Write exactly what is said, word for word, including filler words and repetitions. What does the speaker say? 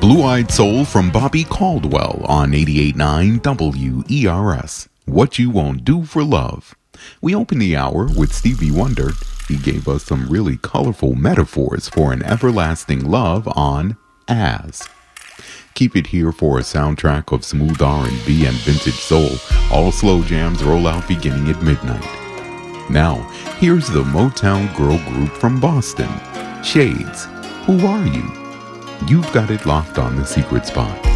Blue-Eyed Soul from Bobby Caldwell on eighty-eight point nine W E R S. What You Won't Do for Love. We opened the hour with Stevie Wonder. He gave us some really colorful metaphors for an everlasting love on As. Keep it here for a soundtrack of smooth R and B and vintage soul. All slow jams roll out beginning at midnight. Now, here's the Motown girl group from Boston, Shades. Who Are You? You've got it locked on The Secret Spot.